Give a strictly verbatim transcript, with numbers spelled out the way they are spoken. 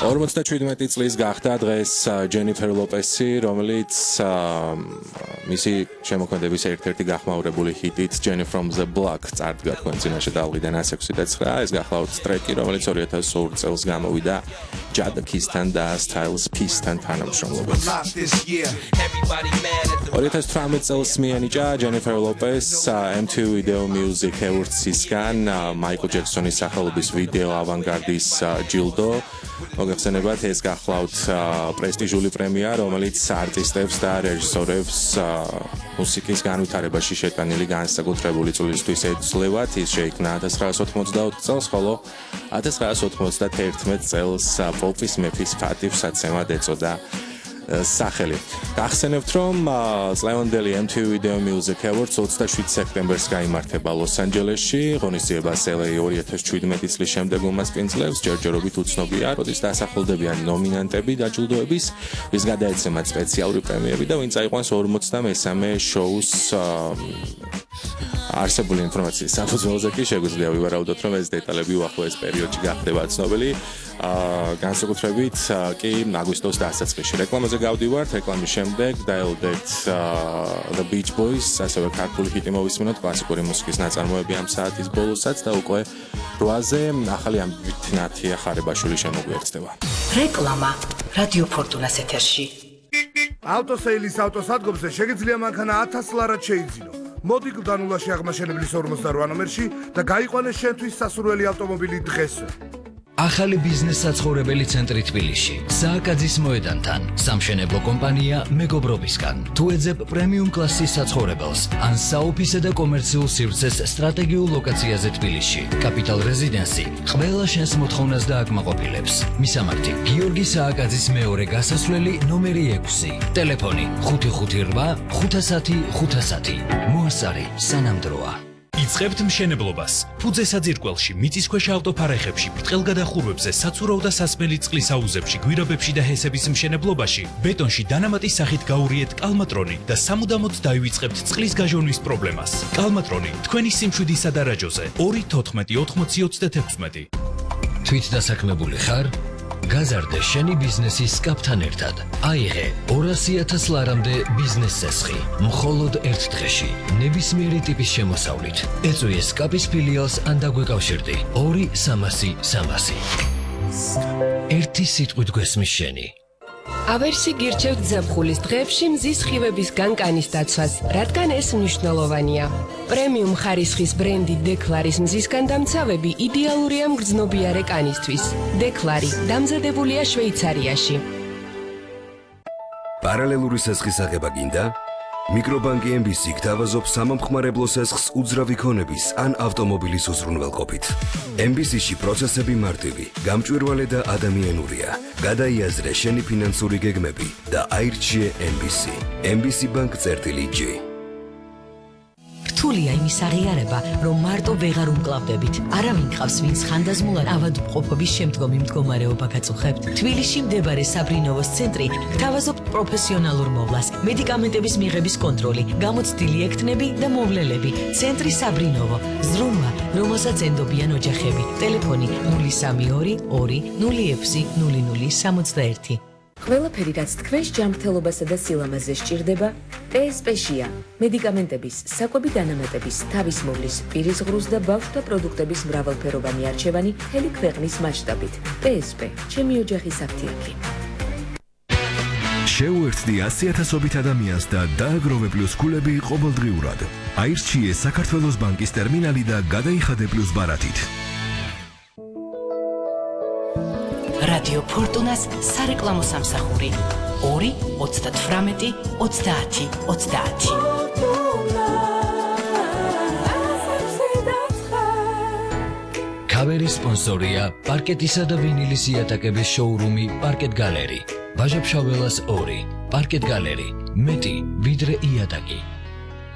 ორმოცდაშვიდმეტი წლის გახდა დღეს ჯენიფერ ლოპესი, რომელიც მისი შემოქმედების ერთ-ერთი გახმაურებული ჰიტით Jenny from the Block წარდგა თქვენ წინაშე დალღიდან ასი ექვსი და ცხრა. ეს გახლავთ ტრეკი, რომელიც ორი ათას ორი წელს გამოვიდა Jada Keys-თან და Styles P-თან თანამშრომლობით. ორი ათას თვრამეტ წელს მიენიჭა Jennifer Lopez M T V Video Music Awards-ისგან Michael Jackson-ის სახელობის ვიდეო ავანგარდის ჯილდო. მოგეხსენებათ, ეს გახლავთ პრესტიჟული პრემია, რომელიც არტისტებს და რეჟისორებს მუსიკის განვითარებაში შეტანილი განსაკუთრებული წვლილისთვის ეძლევათ. ის შეიქმნა ათას ცხრაას ოთხმოცდაოთხ წელს, ხოლო ათას ცხრაას ოთხმოცდათერთმეტ წელს პოპის მეფის ფატივსაცემად ეწოდა სახელი. გახსენებთ, რომ წლევანდელი M T V Video Music Awards ოცდაშვიდ სექტემბერს გაიმართება ლოს-ანჯელესში. ღონისძიებას L A ორი ათას შვიდმეტი წლის შემდეგ უმასპინძლებს, ჯერჯერობით უცნობია, როდის დასახელდებიან ნომინანტები დაჯილდოების, ვის გადაეცემათ სპეციალური პრემიები და ვინ წაიყვანს ორმოცდამესამე შოუს არსებული ინფორმაციის საფუძველზე კი შეგვიძლია ვივარაუდოთ, რომ ეს დეტალები უახლოეს პერიოდში გახდება ცნობილი. განსაკუთრებით კი აგვისტოს დასაწყისში. რეკლამაზე გავდივართ, რეკლამის შემდეგ დაელოდეთ The Beach Boys, ასევე ქართული ჰიტი მოვისმინოთ, კლასიკური მუსიკის ნაწარმოები ამ საათის ბოლოსაც და უკვე რვაზე ახალი ამბით ნათია ხარებაშვილი შემოგვიერთდება. რეკლამა რადიო ფორტუნას ეთერში. ავტოსეილის ავტოსადგომზე შეგიძლია მანქანა ათას ლარად შეიძინო. მოდი გლდანულაში აღმაშენებლის ორმოცდარვა ნომერში და გაიყვანე შენთვის სასურველი ავტომობილი დღესვე. ახალი ბიზნეს საცხოვრებელი ცენტრი თბილისში. სააკაძის მოედანთან. სამშენებლო კომპანია მეგობრობისგან. თუ ეძებ პრემიუმ კლასის საცხოვრებელს, ან საოფისე და კომერციულ სივრცეს სტრატეგიულ ლოკაციაზე თბილისში. Capital Residency ყველა შენს მოთხოვნას დააკმაყოფილებს. მისამართი: გიორგი სააკაძის მეორე გასასვლელი ნომერი ექვსი. ტელეფონი ხუთი ხუთი რვა ხუთასათი ხუთასათი. მოასწარი სანამდროა. იწყებთ მშენებლობას. ფუძე საძირკველში, მიწისქვეშა ავტოფარეხებში, ბრტყელგადახურვებზე, საცურაო და სასმელი წყლის აუზებში, გვირაბებში და ჰესების მშენებლობაში, ბეტონში დანამატის სახით გაურიეთ კალმატრონი და სამუდამოდ დაივიწყებთ წყლის გაჟონვის პრობლემას. კალმატრონი თქვენი სიმშვიდისა და რაჯოზე ორი თოთხმეტი ოთხმოცი ოცდათექვსმეტი. თვით დასაქმებული ხარ? გაზარდე შენი ბიზნესის სკაპთან ერთად. აიღე ორასი ათას ლარამდე ბიზნეს წესხი. მხოლოდ ერთ დღეში. ნებისმიერი ტიპის შემოსავლით. ეწვიე სკაპის ფილიალს ან დაგვეკავშირდი. ორი სამასი სამასი. ერთი სიტყვით გვესმის შენი. ავერსი გირჩევთ ზაფხულის დღეებში მზის ხივებისგან კანის დაცვას, რადგან ეს მნიშვნელოვანია. პრემიუმ ხარისხის ბრენდი დეკლარის მზისგან დამცავები იდეალურია მგრძნობიარე კანისთვის. დეკლარი დამზადებულია შვეიცარიაში. პარალელური სესხის აღება გინდა? მიკრობანკი M B C გთავაზობს სამომხმარებლო სესხს უძრავი ქონების ან ავტომობილის უზრუნველყოფით. M B C-ში პროცესები მარტივი, გამჭვირვალე და ადამიანურია. გადაიაზრე შენი ფინანსური გეგმები და აირჩიე M B C. M B C Bank წერტილი J. რთულია იმის აღიარება, რომ მარტო ვეღარ უმკლავდებით. არავინ ყავს, ვინც ხანდაზმულად ავადმყოფობის შემდგომი მდგომარეობა გაწუხებთ. თბილისში მდებარე საბრინოვოს ცენტრი გთავაზობთ პროფესიონალურ მოვლას, მედიკამენტების მიღების კონტროლი, გამოცდილი ექთნები და მოვლელები. ცენტრი საბრინოვო, ზრუნვა, რომელსაც ენდობიან ოჯახები. ტელეფონი ნული სამი ორი ორი ნული ექვსი ნული ნული სამოცდაერთი. ყველაფერი, რაც თქვენს ჯანმრთელობასა და სილამაზე სჭირდება, T S P-შია. მედიკამენტების, საკვები დანამატების, თავისმოვლის, პირის ღრუს და ბავშვთა პროდუქტების მრავალფეროვანი არჩევანი მთელი ქვეყნის მასშტაბით. T S P, ჩემი ოჯახის აფთიაქი. შეუერთდი ასი ათასობით ადამიანს და დააგროვე პლუს ქულები ყოველდღიურად. აირჩიე საქართველოს ბანკის ტერმინალი და გადაიხადე პლუს ბარათით. რადიო ფორტუნას სარეკლამო სამსახური ორი ოცდათვრამეტი ოცდაათი ოცდაათი. ქავერის სპონსორია პარკეტისა და ვინილის იატაკების შოურუმი პარკეტ გალერი. ვაჟა-ფშაველას ორი. პარკეტ გალერი. მეტი ვიდრე იატაკი.